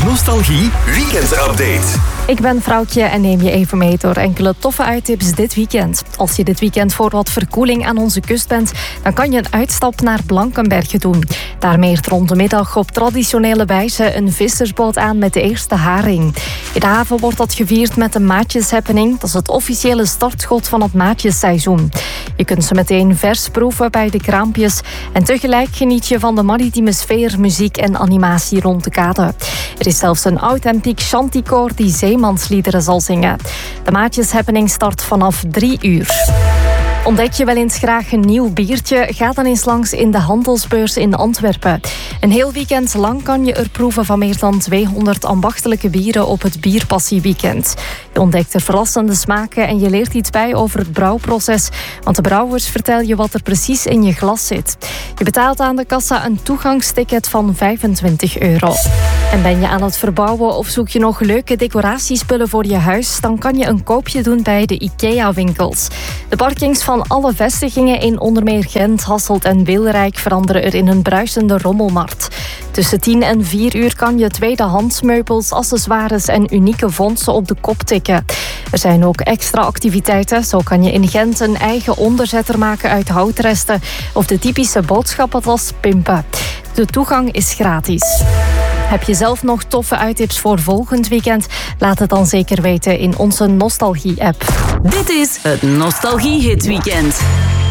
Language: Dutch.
Nostalgie weekendupdate. Ik ben Vrouwtje en neem je even mee door enkele toffe uittips dit weekend. Als je dit weekend voor wat verkoeling aan onze kust bent, dan kan je een uitstap naar Blankenberge doen. Daar meert rond de middag op traditionele wijze een vissersboot aan met de eerste haring. In de haven wordt dat gevierd met de Maatjeshappening. Dat is het officiële startschot van het maatjesseizoen. Je kunt ze meteen vers proeven bij de kraampjes en tegelijk geniet je van de maritieme sfeer, muziek en animatie rond de kade. Er is zelfs een authentiek chanticoor die zeemansliederen zal zingen. De Maatjeshappening start vanaf 3 uur. Ontdek je wel eens graag een nieuw biertje? Ga dan eens langs in de Handelsbeurs in Antwerpen. Een heel weekend lang kan je er proeven van meer dan 200 ambachtelijke bieren op het Bierpassieweekend. Je ontdekt er verrassende smaken en je leert iets bij over het brouwproces, want de brouwers vertellen je wat er precies in je glas zit. Je betaalt aan de kassa een toegangsticket van €25. En ben je aan het verbouwen of zoek je nog leuke decoratiespullen voor je huis? Dan kan je een koopje doen bij de IKEA-winkels. De parkings van alle vestigingen in onder meer Gent, Hasselt en Wilrijk veranderen er in een bruisende rommelmarkt. Tussen 10 en 4 uur kan je tweedehands meubels, accessoires en unieke vondsten op de kop tikken. Er zijn ook extra activiteiten. Zo kan je in Gent een eigen onderzetter maken uit houtresten of de typische boodschappentas pimpen. De toegang is gratis. Heb je zelf nog toffe uittips voor volgend weekend? Laat het dan zeker weten in onze Nostalgie-app. Dit is het Nostalgie Hit Weekend.